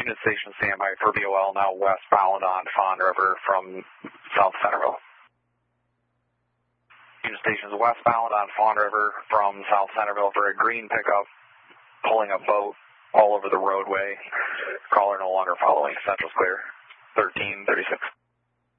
Unit station standby for BOL, now westbound on Fawn River from South Centerville. Unit stations westbound on Fawn River from South Centerville for a green pickup, pulling a boat all over the roadway. Caller no longer following. Central's clear. 1336.